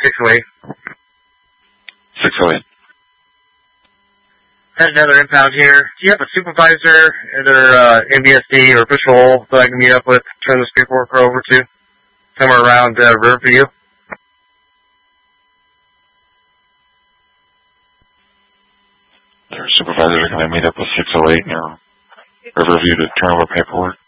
608. 608. Had another impound here. Do you have a supervisor, either MBSD or patrol, that I can meet up with, turn this paperwork over to? Somewhere around Riverview? Their supervisor, can I meet up with 608 near Riverview to turn over paperwork?